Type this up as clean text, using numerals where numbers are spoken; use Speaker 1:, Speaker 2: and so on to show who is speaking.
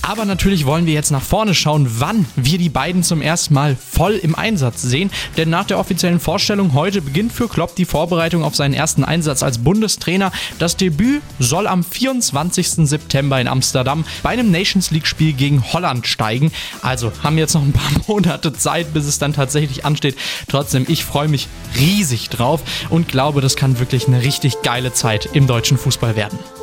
Speaker 1: Aber natürlich wollen wir jetzt nach vorne schauen, wann wir die beiden zum ersten Mal voll im Einsatz sehen. Denn nach der offiziellen Vorstellung heute beginnt für Klopp die Vorbereitung auf seinen ersten Einsatz als Bundestrainer. Das Debüt soll am 24. September in Amsterdam bei einem Nations League-Spiel gegen Holland steigen. Also haben wir jetzt noch ein paar Monate Zeit, bis es dann tatsächlich ansteht. Trotzdem, ich freue mich riesig drauf und glaube, das kann wirklich eine richtig geile Zeit im deutschen Fußball werden.